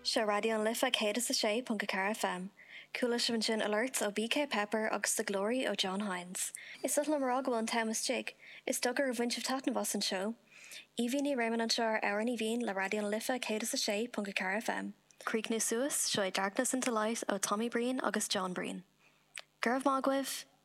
Se radio an lifa céad sa sé pon Car FM. Coola sin alerts ó BK Pepper agus The Glory ó John Hines. Is sut le maragwal an Thomas Jig. Is duggar vinch of Tatnavas an show. Evie ni Raymond an Shar Aaron Evine la radio an lifa céad sa sé pon Car FM. Creek New Suis, show Darkness into Light ó Tommy Breen agus John Breen. Gurv Magwiv,